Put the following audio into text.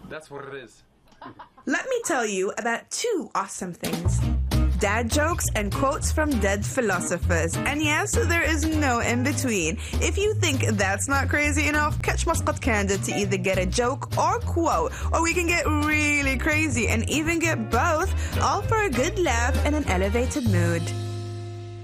That's what it is. Let me tell you about two awesome things. Dad jokes and quotes from dead philosophers. And yes, there is no in between. If you think that's not crazy enough, catch Muscat Candid to either get a joke or quote, or we can get really crazy and even get both, all for a good laugh and an elevated mood.